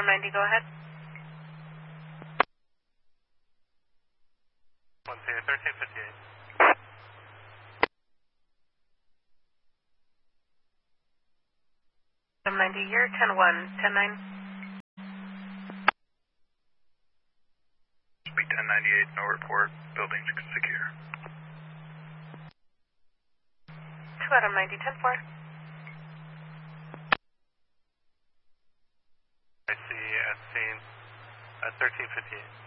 Adam 90, go ahead. 1358. Adam 90, you're 10-1, 10-9. Speak 1098, no report, building secure. 2 Adam 90, 10-4. I see at scene at 1358.